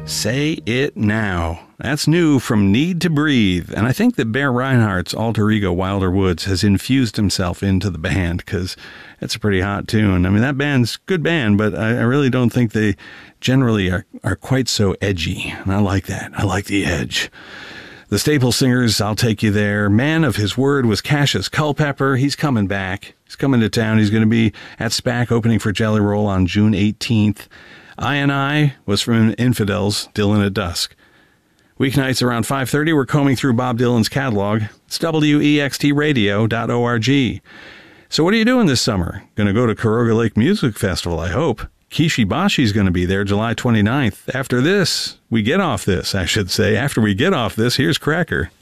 Say It Now. That's new from Need to Breathe, and I think that Bear Reinhardt's alter ego Wilder Woods has infused himself into the band, because it's a pretty hot tune. I mean, that band's a good band, but I really don't think they generally are quite so edgy, and I like that. I like the edge. The Staple Singers, I'll Take You There. Man of His Word was Cassius Culpepper. He's coming back. He's coming to town. He's going to be at SPAC opening for Jelly Roll on June 18th. I was from Infidels, Dylan at Dusk. Weeknights around 5:30, we're combing through Bob Dylan's catalog. It's wextradio.org. So what are you doing this summer? Going to go to Caroga Lake Music Festival, I hope. Kishi Bashi's going to be there July 29th. After we get off this, here's Cracker.